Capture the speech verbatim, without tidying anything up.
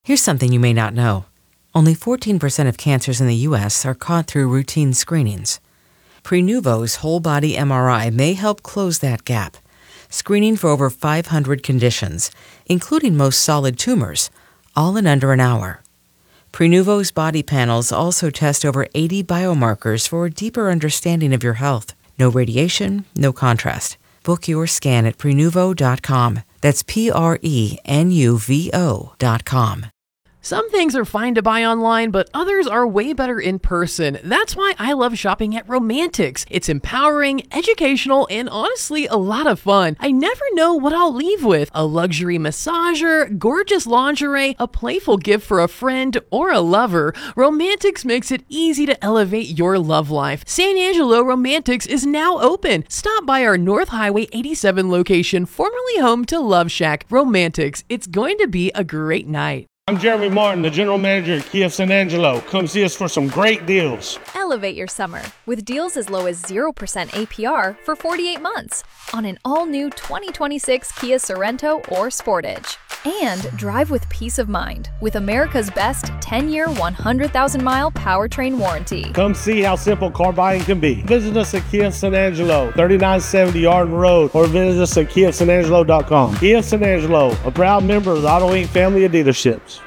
Here's something you may not know. Only fourteen percent of cancers in the U S are caught through routine screenings. Prenuvo's whole-body M R I may help close that gap, screening for over five hundred conditions, including most solid tumors, all in under an hour. Prenuvo's body panels also test over eighty biomarkers for a deeper understanding of your health. No radiation, no contrast. Book your scan at prenuvo dot com. That's P R E N U V O dot com. Some things are fine to buy online, but others are way better in person. That's why I love shopping at Romantics. It's empowering, educational, and honestly a lot of fun. I never know what I'll leave with. A luxury massager, gorgeous lingerie, a playful gift for a friend or a lover. Romantics makes it easy to elevate your love life. San Angelo Romantics is now open. Stop by our North Highway eighty-seven location, formerly home to Love Shack. Romantics. It's going to be a great night. I'm Jeremy Martin, the General Manager at Kia San Angelo. Come see us for some great deals. Elevate your summer with deals as low as zero percent A P R for forty-eight months on an all-new twenty twenty-six Kia Sorento or Sportage. And drive with peace of mind with America's best ten-year, one hundred thousand mile powertrain warranty. Come see how simple car buying can be. Visit us at Kia San Angelo, thirty-nine seventy Arden Road, or visit us at kia san angelo dot com. Kia San Angelo, a proud member of the Auto Incorporated family of dealerships.